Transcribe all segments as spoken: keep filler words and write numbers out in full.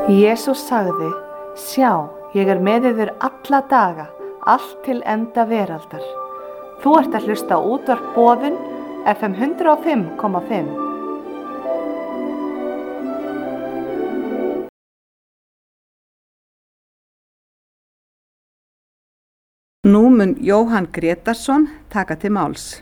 Jesús sagði: Sjá, ég er með yður alla daga, allt til enda veraldar. Þú ert að hlusta á útvarp Boðun, F M hundrað og fimm komma fimm. Nú mun Jóhann Grétarsson taka til máls.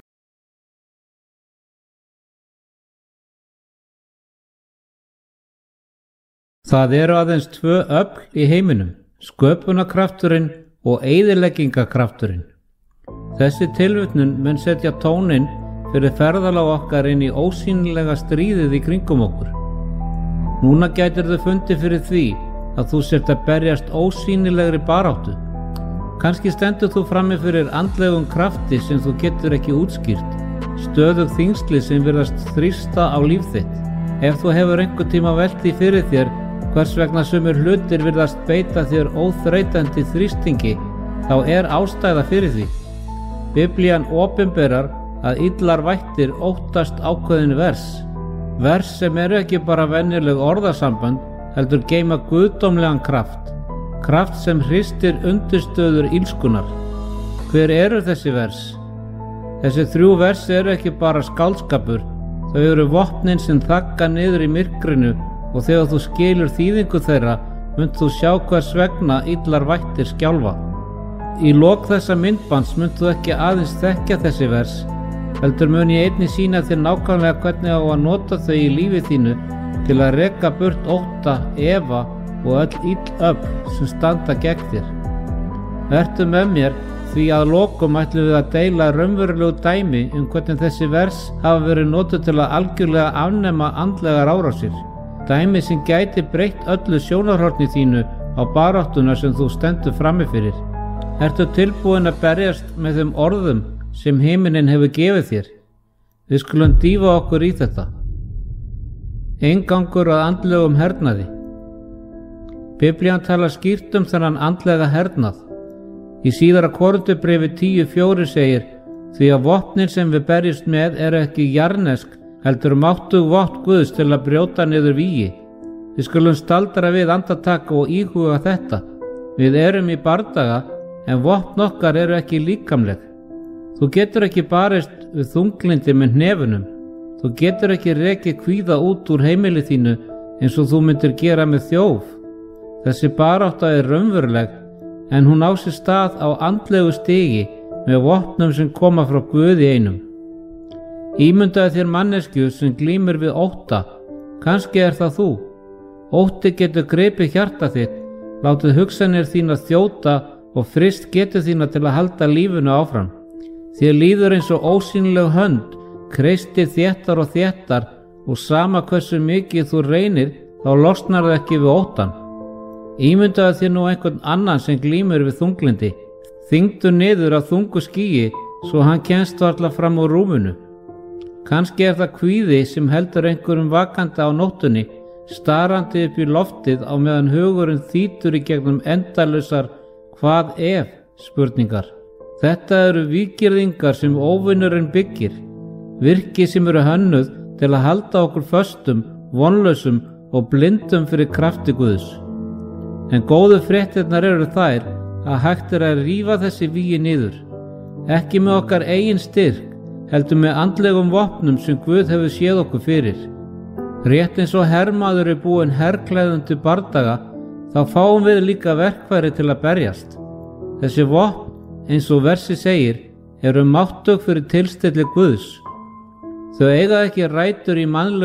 Það eru aðeins tvö öfl í heiminum, sköpunarkrafturinn og eyðileggingarkrafturinn. Þessi tilvitnun mun setja tóninn fyrir ferðalag okkar inn í ósýnilega stríðið í kringum okkur. Núna gætirðu fundið fyrir því að þú sért að berjast ósýnilegri baráttu. Kannski stendur þú frammi fyrir andlegum krafti sem þú getur ekki útskýrt, stöðug þyngsli sem virðast þrýsta á líf þitt. Ef þú hefur einhvern tíma velt því fyrir þér hvers vegna sumir hlutir virðast beita þér óþreytandi þrýstingi, þá er ástæða fyrir því. Biblían opinberar að illar vættir óttast ákveðin vers. Vers sem eru ekki bara venjuleg orðasambönd, heldur geyma guðdómlegan kraft. Kraft sem hristir undirstöður illskunnar. Hver eru þessi vers? Þessi þrjú vers eru ekki bara skáldskapur, þau eru vopnin sem þagga niður í myrkrinu, og þegar þú skilur þýðingu þeirra, munt þú sjá hvers vegna illar vættir skjálfa. Í lok þessa myndbands munt þú ekki aðeins þekkja þessi vers, heldur mun ég einnig sýna þér nákvæmlega hvernig á að nota þau í lífi þínu til að reka burt ótta, efa og öll ill öfl sem standa gegn þér. Vertu með mér, því að lokum ætlum við að deila raunverulegu dæmi um hvernig þessi vers hafa verið notuð til að algjörlega afnema andlegar árásir. Dæmi sem gæti breytt öllu sjónarhorni þínu á baráttuna sem þú stendur frammi fyrir. Ertu tilbúin að berjast með þeim orðum sem himinninn hefur gefið þér? Við skulum dýfa okkur í þetta. Eingangur að andlegum hernaði. Biblían talar skýrt um þennan andlega hernað. Í síðara Korinthubréfi tíu fjögur segir: Því að vopnin sem við berjumst með eru ekki jarnesk, heldur máttug vopn Guðs til að brjóta niður vígi. Við skulum staldra við andartak og íhuga þetta. Við erum í bardaga, en vopn okkar eru ekki líkamleg. Þú getur ekki barist við þunglindi með hnefunum. Þú getur ekki rekið kvíða út úr heimili þínu eins og þú myndir gera með þjóf. Þessi barátta er raunveruleg, en hún á sér stað á andlegu stigi með vopnum sem koma frá Guði einum. Ímyndaðu þér manneskju sem glímir við ótta. Kannski er það þú. Ótti getur gripið hjarta þitt, látið hugsanir þína þjóta og frist getur þína til að halda lífinu áfram. Þér líður eins og ósýnileg hönd, kreistir þéttar og þéttar, og sama hversu mikið þú reynir, þá losnar það ekki við óttan. Ímyndaðu þér nú einhvern annan sem glímir við þunglindi. Þyngdu niður af þungu skýi svo hann kemst varla fram úr rúminu. Kannski er það kvíði sem heldur einhverjum vakandi á nóttunni, starandi upp í loftið á meðan hugurinn þýtur í gegnum endalausar hvað ef spurningar. Þetta eru víggirðingar sem óvinurinn byggir, virki sem eru hönnuð til að halda okkur föstum, vonlausum og blindum fyrir krafti Guðs. En góðu fréttirnar eru þær að hægt er að rífa þessi vígi niður, ekki með okkar eigin styrk, heldur með andlegum vopnum sem Guð hefur séð okkur fyrir. Rétt eins og hermaður er búinn herklæðum til bardaga, þá fáum við líka verkfæri til að berjast. Þessi vopn, eins og versi segir, eru máttug fyrir tilstilli Guðs. Þau eiga ekki rætur í mannlegum